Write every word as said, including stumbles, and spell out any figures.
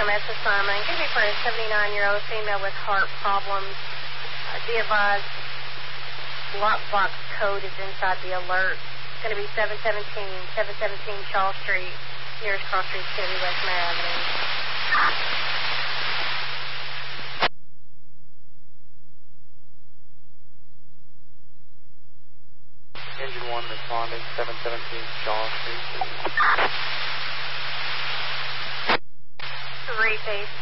message assignment. Give me for a seventy-nine-year-old female with heart problems. Uh, be advised, lockbox code is inside the alert. It's going to be seven seventeen, seven seventeen Shaw Street. Nearest cross street is going to be Westmere Avenue. Engine one responding, seven seventeen Shaw Street. Three phase